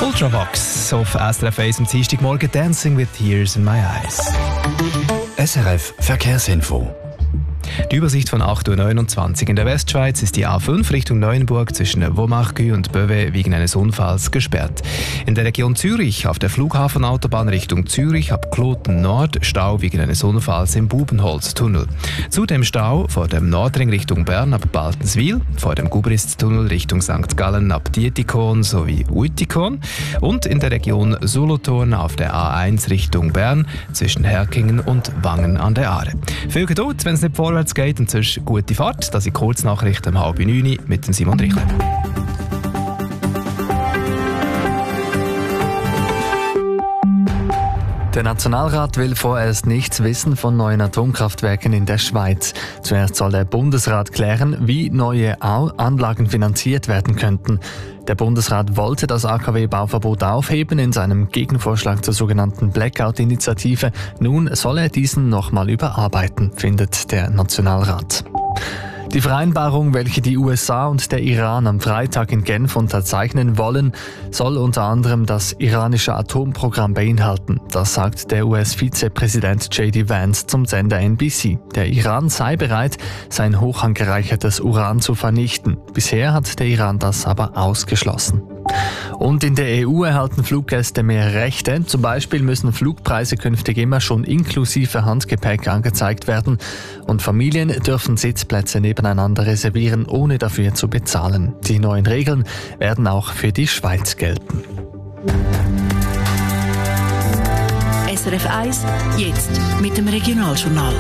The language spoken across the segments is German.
Ultravox auf SRF 1 am Dienstagmorgen Dancing with Tears in My Eyes. SRF Verkehrsinfo. Die Übersicht von 8.29 Uhr in der Westschweiz ist die A5 Richtung Neuenburg zwischen Womachgü und Böwe wegen eines Unfalls gesperrt. In der Region Zürich auf der Flughafenautobahn Richtung Zürich ab Kloten Nord Stau wegen eines Unfalls im Bubenholztunnel. Zudem Stau vor dem Nordring Richtung Bern ab Baltenswil, vor dem Gubristunnel Richtung St. Gallen ab Dietikon sowie Uitikon und in der Region Solothurn auf der A1 Richtung Bern zwischen Herkingen und Wangen an der Aare. Viel Geduld, wenn es nicht vorwärts geht, und sonst gute Fahrt. Das sind Kurznachrichten um 8:30 mit dem Simon Richter. Der Nationalrat will vorerst nichts wissen von neuen Atomkraftwerken in der Schweiz. Zuerst soll der Bundesrat klären, wie neue Anlagen finanziert werden könnten. Der Bundesrat wollte das AKW-Bauverbot aufheben in seinem Gegenvorschlag zur sogenannten Blackout-Initiative. Nun soll er diesen nochmal überarbeiten, findet der Nationalrat. Die Vereinbarung, welche die USA und der Iran am Freitag in Genf unterzeichnen wollen, soll unter anderem das iranische Atomprogramm beinhalten. Das sagt der US-Vizepräsident J.D. Vance zum Sender NBC. Der Iran sei bereit, sein hoch angereichertes Uran zu vernichten. Bisher hat der Iran das aber ausgeschlossen. Und in der EU erhalten Fluggäste mehr Rechte. Zum Beispiel müssen Flugpreise künftig immer schon inklusive Handgepäck angezeigt werden. Und Familien dürfen Sitzplätze nebeneinander reservieren, ohne dafür zu bezahlen. Die neuen Regeln werden auch für die Schweiz gelten. SRF 1, jetzt mit dem Regionaljournal.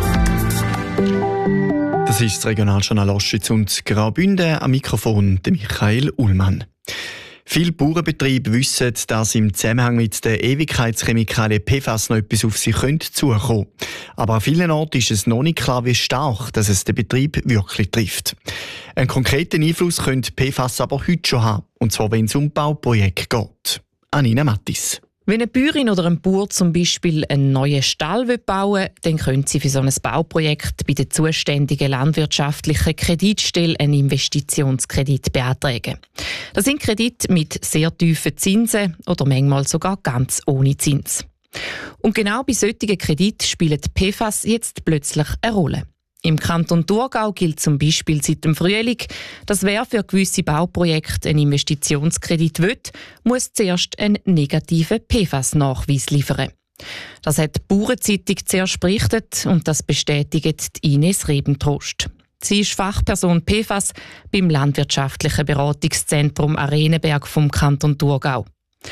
Das ist das Regionaljournal Ostschweiz und Graubünden, am Mikrofon der Michael Ullmann. Viele Bauernbetriebe wissen, dass im Zusammenhang mit der Ewigkeitschemikalie PFAS noch etwas auf sie zukommen könnte. Aber an vielen Orten ist es noch nicht klar, wie stark dass es den Betrieb wirklich trifft. Einen konkreten Einfluss könnte PFAS aber heute schon haben, und zwar wenn es um Bauprojekte geht. Anina Mattis. Wenn eine Bäuerin oder ein Bauer zum Beispiel einen neuen Stall bauen will, dann können sie für so ein Bauprojekt bei der zuständigen landwirtschaftlichen Kreditstelle einen Investitionskredit beantragen. Das sind Kredite mit sehr tiefen Zinsen oder manchmal sogar ganz ohne Zins. Und genau bei solchen Krediten spielen die PFAS jetzt plötzlich eine Rolle. Im Kanton Thurgau gilt zum Beispiel seit dem Frühling, dass wer für gewisse Bauprojekte einen Investitionskredit will, muss zuerst einen negativen PFAS-Nachweis liefern. Das hat die Bauernzeitung zuerst berichtet und das bestätigt Ines Rebentrost. Sie ist Fachperson PFAS beim Landwirtschaftlichen Beratungszentrum Arenenberg vom Kanton Thurgau.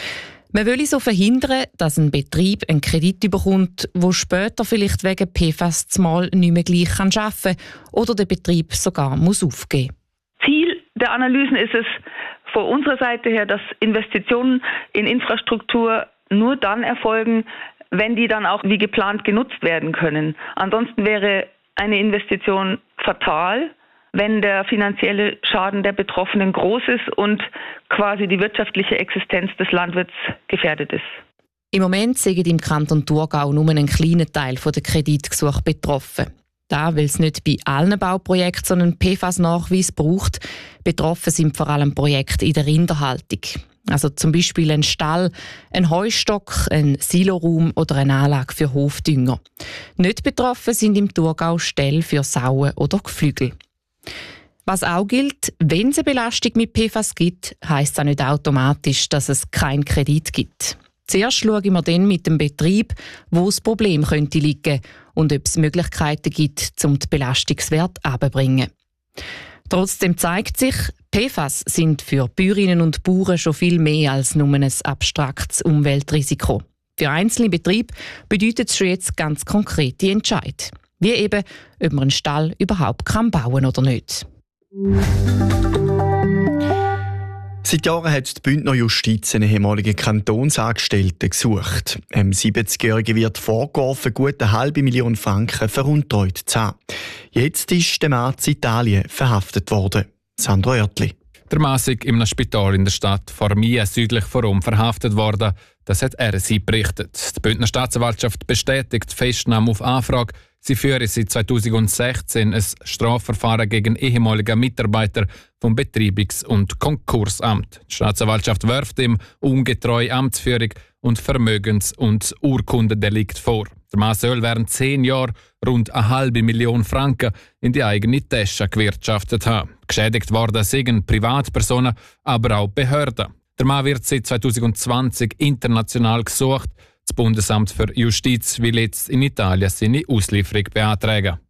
Man will so verhindern, dass ein Betrieb einen Kredit bekommt, wo später vielleicht wegen PFAS zumal nicht mehr gleich arbeiten kann oder der Betrieb sogar muss aufgeben. Ziel der Analysen ist es von unserer Seite her, dass Investitionen in Infrastruktur nur dann erfolgen, wenn die dann auch wie geplant genutzt werden können. Ansonsten wäre eine Investition fatal, wenn der finanzielle Schaden der Betroffenen groß ist und quasi die wirtschaftliche Existenz des Landwirts gefährdet ist. Im Moment sind im Kanton Thurgau nur ein kleiner Teil der Kreditgesuche betroffen. Da, weil es nicht bei allen Bauprojekten so einen PFAS-Nachweis braucht. Betroffen sind vor allem Projekte in der Rinderhaltung. Also zum Beispiel ein Stall, ein Heustock, ein Siloraum oder eine Anlage für Hofdünger. Nicht betroffen sind im Thurgau Ställe für Sauen oder Geflügel. Was auch gilt, wenn es eine Belastung mit PFAS gibt, heisst das nicht automatisch, dass es keinen Kredit gibt. Zuerst schauen wir dann mit dem Betrieb, wo das Problem könnte liegen und ob es Möglichkeiten gibt, um den Belastungswert herabzubringen. Trotzdem zeigt sich, PFAS sind für Bäuerinnen und Bauern schon viel mehr als nur ein abstraktes Umweltrisiko. Für einzelne Betriebe bedeutet es schon jetzt ganz konkrete Entscheid. Wie eben, ob man einen Stall überhaupt bauen kann oder nicht. Seit Jahren hat die Bündner Justiz einen ehemaligen Kantonsangestellten gesucht. Einem 70-Jährigen wird vorgeworfen, gut 500.000 Franken veruntreut zu haben. Jetzt ist der Mann in Italien verhaftet worden. Sandro Oertli. Der Mann ist in einem Spital in der Stadt Formia südlich von Rom verhaftet worden. Das hat RSI berichtet. Die Bündner Staatsanwaltschaft bestätigt die Festnahme auf Anfrage. Sie führen seit 2016 ein Strafverfahren gegen ehemalige Mitarbeiter vom Betreibungs- und Konkursamt. Die Staatsanwaltschaft wirft ihm ungetreue Amtsführung und Vermögens- und Urkundendelikt vor. Der Mann soll während 10 Jahren rund 1,5 Million Franken in die eigene Tasche gewirtschaftet haben. Geschädigt worden sind Privatpersonen, aber auch Behörden. Der Mann wird seit 2020 international gesucht. Das Bundesamt für Justiz will jetzt in Italien seine Auslieferung beantragen.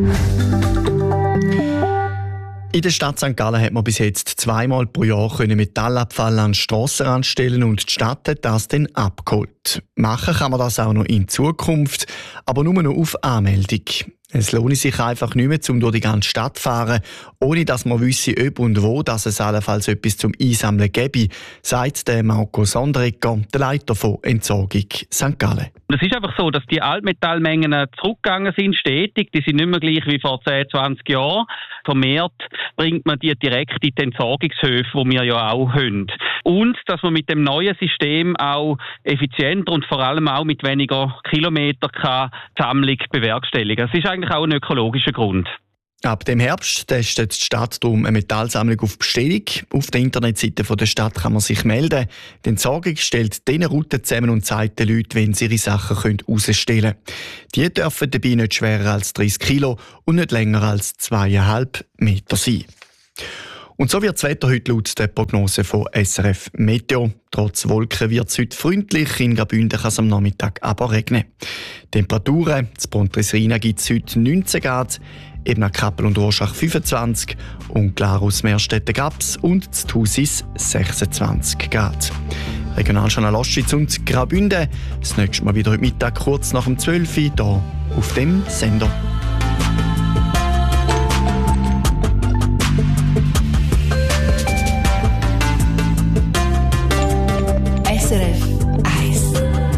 In der Stadt St. Gallen hat man bis jetzt 2-mal pro Jahr Metallabfall an den Strassenrand stellen und die Stadt hat das dann abgeholt. Machen kann man das auch noch in Zukunft, aber nur noch auf Anmeldung. Es lohnt sich einfach nicht mehr, um durch die ganze Stadt zu fahren, ohne dass man wisse, ob und wo dass es allenfalls etwas zum Einsammeln gäbe, sagt der Marco Sondregger, der Leiter von Entsorgung St. Gallen. Es ist einfach so, dass die Altmetallmengen zurückgegangen sind, stetig. Die sind nicht mehr gleich wie vor 10, 20 Jahren. Vermehrt bringt man die direkt in die Entsorgungshöfe, die wir ja auch haben. Und dass man mit dem neuen System auch effizienter und vor allem auch mit weniger Kilometer die Sammlung bewerkstelligen. Es ist eigentlich auch ein ökologischer Grund. Ab dem Herbst testet die Stadt darum eine Metallsammlung auf Bestellung. Auf der Internetseite der Stadt kann man sich melden. Die Entsorgung stellt diese Routen zusammen und zeigt den Leuten, wenn sie ihre Sachen rausstellen können. Die dürfen dabei nicht schwerer als 30 Kilo und nicht länger als 2,5 Meter sein. Und so wird das Wetter heute laut der Prognose von SRF Meteo. Trotz Wolken wird es heute freundlich. In Graubünden kann es am Nachmittag aber regnen. Temperaturen: in Pontresina gibt es heute 19 Grad, Ebner, Kappel und Orschach 25 und Glarus, Meerstetten, Gaps und in Thusis 26 Grad. Regionaljournal Ostschweiz und Graubünden. Das nächste Mal wieder heute Mittag kurz nach dem 12 Uhr hier auf dem Sender. SRF 1.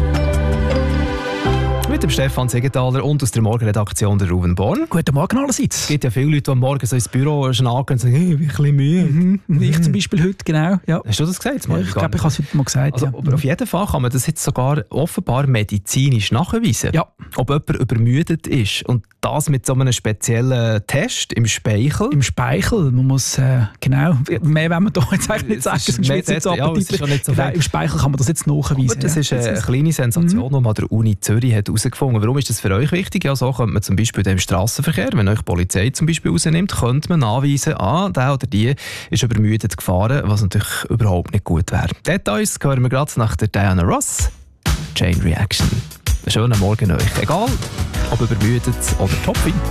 Mit dem Stefan Segenthaler und aus der Morgenredaktion der Ruben Born. Guten Morgen allerseits. Es gibt ja viele Leute, die am Morgen so ins Büro schnacken und sagen, hey, ich bin ein bisschen müde. Ich zum Beispiel heute, genau. Ja. Hast du das gesagt? Ja, ich glaube, ich habe es heute mal gesagt. Also, ja. aber auf jeden Fall kann man das jetzt sogar offenbar medizinisch nachweisen. Ja. Ob jemand übermüdet ist. Und das mit so einem speziellen Test im Speichel. Im Speichel, man muss, genau, mehr wollen wir da jetzt eigentlich nicht sagen, sonst wird es jetzt appetitlich. Genau, im Speichel kann man das jetzt nachweisen. Aber das ist eine kleine Sensation, die man an der Uni Zürich hat herausgefunden. Warum ist das für euch wichtig? Ja, so könnte man zum Beispiel im Strassenverkehr, wenn euch die Polizei zum Beispiel rausnimmt, könnte man nachweisen, der oder die ist übermüdet gefahren, was natürlich überhaupt nicht gut wäre. Details hören wir gerade nach der Diana Ross. Chain Reaction. Einen schönen Morgen euch. Egal, ob übermüdet oder topfit.